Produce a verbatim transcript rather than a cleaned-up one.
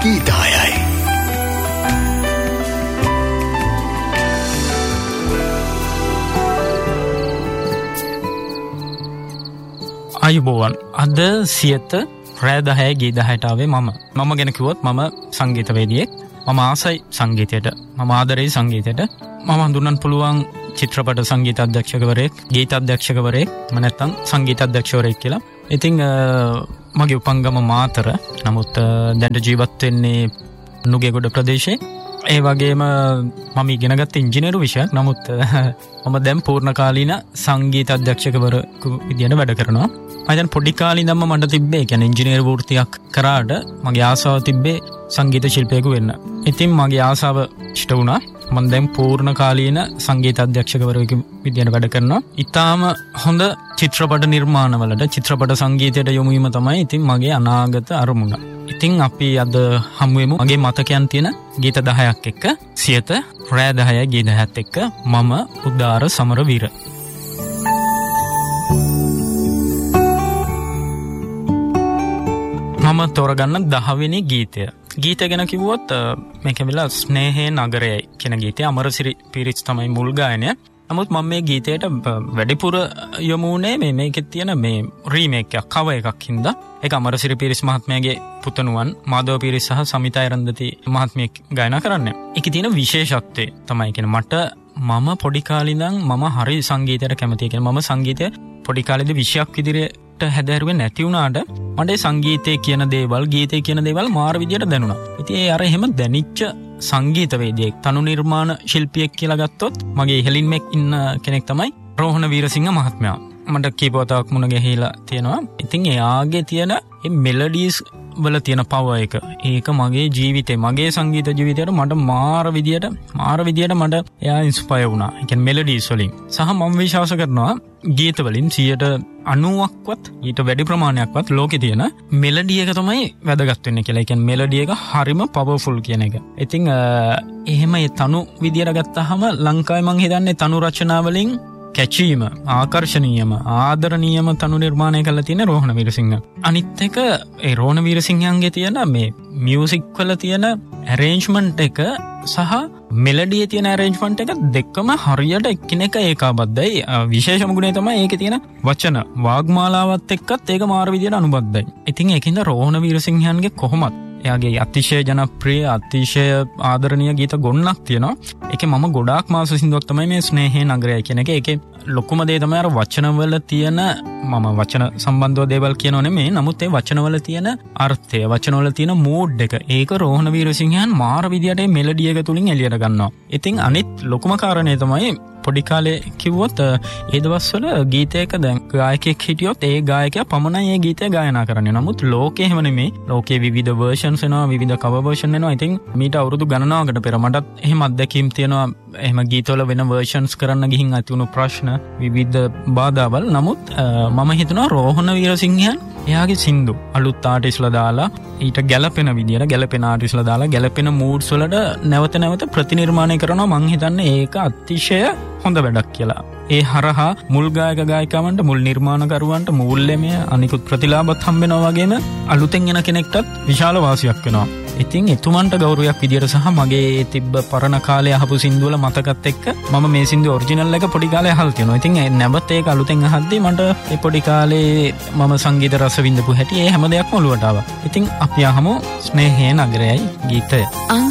ගීතයයි. අයුබෝවන්. අද සියත රෑ දහය ගේ දහයට ආවේ මම. මම ගැන කිව්වොත් මම සංගීතවේදියෙක්. මම ආසයි සංගීතයට. මම ආදරේ සංගීතයට. මම හඳුන්වන්න පුළුවන් චිත්‍රපට සංගීත අධ්‍යක්ෂකවරයෙක්, ගීත අධ්‍යක්ෂකවරයෙක්, එහෙම නැත්නම් සංගීත අධ්‍යක්ෂකවරයෙක් කියලා. ඉතින් මගේ උපංගම මාතර. නමුත් දැන් ජීවත් වෙන්නේ නුගේගොඩ ප්‍රදේශයේ. ඒ වගේම මම ඉගෙන ගත්ත ඉංජිනේරු විෂයක්. නමුත් මම දැන් පූර්ණ කාලීන සංගීත අධ්‍යක්ෂකවරයෙකු විදියට වැඩ කරනවා. මම දැන් පොඩි කාලේ ඉඳන්ම මට තිබ්බේ, ඒ කියන්නේ ඉංජිනේරු වෘත්තියක් කරාට මගේ ආසාව තිබ්බේ සංගීත ශිල්පියෙකු වෙන්න. ඉතින් මගේ ආසාව ඉෂ්ට වුණා. මම දැන් පූර්ණ කාලීන සංගීත අධ්‍යක්ෂකවරයෙකු විදියට වැඩ කරනවා. ඊටාම හොඳ චිත්‍රපට නිර්මාණවලට, චිත්‍රපට සංගීතයට යොමු වීම තමයි ඉතින් මගේ අනාගත අරමුණ. ඉතින් අපි අද හමු වෙමු මගේ මතකයන් තියෙන ගීත දහයක් එක්ක. සියත රෑ දහය ගේ දහයත් එක්ක මම උදාර සමරවීර. මම තෝරගන්න දහවෙනි ගීතය. ගීතය ගැන කිව්වොත් මේක වෙලා ස්නේහේ නගරයයි කියන ගීතය. අමරසිරි පීරිස් තමයි මුල් ගායනය. නමුත් මම මේ ගීතයට වැඩිපුර යොමු වුණේ මේ මේකේ තියෙන මේ රීමේක් එකක්, කවර් එකක් හින්දා. ඒක අමරසිරි පීරිස් මහත්මයාගේ පුතණුවන් මාධව පීරිස් සහ සමිතා එරන්දති මහත්මිය ගායනා කරන්නේ. ඒකේ තියෙන විශේෂත්වය තමයි කියන්නේ මට මම පොඩි කාලේ ඉඳන් මම හරි සංගීතයට කැමතියි. කියන්නේ මම සංගීතය පොඩි කාලේදී විෂයක් විදිහට හැදෑරුවේ නැති වුණාට මට සංගීතය කියන දේවල්, ගීතය කියන දේවල් මාර විදියට දැනුණා. ඉතින් ඒ අර එහෙම දැනිච්ච සංගීතවේදියෙක්, තනු නිර්මාණ ශිල්පියෙක් කියලා ගත්තොත් මගේ ඉහළින්ම ඉන්න කෙනෙක් තමයි රෝහණ වීරසිංහ මහත්මයා. මට කීප වතාවක් මුණ ගැහිලා තියෙනවා. ඉතින් එයාගේ තියෙන මේ මෙලඩිස් වල තියෙන පවර් එක, ඒක මගේ ජීවිතේ, මගේ සංගීත ජීවිතයට මට මාර විදියට මාර විදියට මට එයා ඉන්ස්පයර් වුණා. ඒ කියන්නේ මෙලඩිස් වලින්. සහ මම විශ්වාස කරනවා ගීත වලින් සියයට අනූවක්වත් ඊට වැඩි ප්‍රමාණයක්වත් ලෝකේ තියෙන මෙලඩි එක තමයි වැදගත් වෙන්නේ කියලා. ඒ කියන්නේ මෙලඩි එක හරිම පවර්ෆුල් කියන එක. ඉතින් එහෙම ඒ තනු විදියට ගත්තාම ලංකාවේ මං හිතන්නේ තනු රචනා වලින් කැචීම, ආකර්ශනීයම, ආදරණීයම තනු නිර්මාණය කරලා තියෙන රෝහණ වීරසිංහ. අනිත් එක ඒ රෝහණ වීරසිංහයන්ගේ තියෙන මේ මියුසික් වල තියෙන ඇරේන්ජ්මන්ට් එක සහ මෙලඩියේ තියෙන ඇරේන්ජ්මන්ට් එක දෙකම හරියට එකිනෙක ඒකාබද්ධයි. විශේෂම ගුණය තමයි ඒකේ තියෙන වචන වාග්මාලාවත් එක්කත් ඒක මාර විදියට අනුබද්ධයි. ඉතින් ඒකින්ද රෝහණ වීරසිංහයන්ගේ කොහොමත් එයාගේ අතිශය ජනප්‍රිය, අතිශය ආදරණීය ගීත ගොන්නක් තියෙනවා. ඒකේ මම ගොඩාක් මාස සින්දුවක් තමයි මේ ස්නේහේ නගරයයි කියන එක. ඒකේ ලොකුම දේ තමයි අර වචනවල තියෙන, මම වචන සම්බන්ධව දේවල් කියනෝ නෙමෙයි, නමුත් ඒ වචනවල තියෙන අර්ථය, වචනවල තියෙන මූඩ් එක, ඒක රෝහණ වීරසිංහයන් මාර විදියට මේ මෙලඩි එක තුලින් එළියට ගන්නවා. ඉතින් අනිත් ලොකුම කාරණේ තමයි පොඩි කාලේ කිව්වොත් ඒ දවස්වල ගීතයක දැන් ගායකයෙක් හිටියොත් ඒ ගායකයා පමණයි ඒ ගීතය ගායනා කරන්නේ. නමුත් ලෝකේ එහෙම නෙමෙයි. ලෝකේ විවිධ වර්ෂන්ස් එනවා, විවිධ කවර් වර්ෂන් එනවා. ඉතින් මීට අවුරුදු ගණනාවකට පෙර මටත් එහෙම අත්දැකීම් තියෙනවා. එහෙම ගීතවල වෙන වර්ෂන්ස් කරන්න ගිහින් ඇති වුණු ප්‍රශ්න, විවිධ බාධාවල්. නමුත් මම හිතනවා රෝහණ වීරසිංහයන් එයාගේ සින්දු අලුත් ආටිස්ලා දාලා ඊට ගැළපෙන විදියට, ගැළපෙන ආටිස්ලා දාලා ගැළපෙන මූඩ්ස් වලට නැවත නැවත ප්‍රතිනිර්මාණය කරනවා. මං හිතන්නේ ඒක අතිශය හොඳ වැඩක් කියලා. ඒ හරහා මුල් ගායක ගායිකාවන්ට, මුල් නිර්මාණකරුවන්ට මූල්‍යමය අනිකුත් ප්‍රතිලාභත් හම්බ වෙනවා වගේම අලුතෙන් එන කෙනෙක්ටත් විශාල වාසියක් වෙනවා. ඉතින් එතුමන්ට ගෞරවයක් විදියට සහ මගේ තිබ්බ පරණ කාලේ අහපු සින්දු වල මතකත් එක්ක මම මේ සින්දු ඔරිජිනල් එක පොඩි කාලේ අහලා තියෙනවා. ඉතින් නැවත ඒක අලුතෙන් අහද්දී මට ඒ පොඩි කාලේ මම සංගීත රස විඳපු හැටි ඒ හැම දෙයක්ම ඔලුවට ආවා. ඉතින් අපි අහමු ස්නේහේ නගරයයි ගීතය.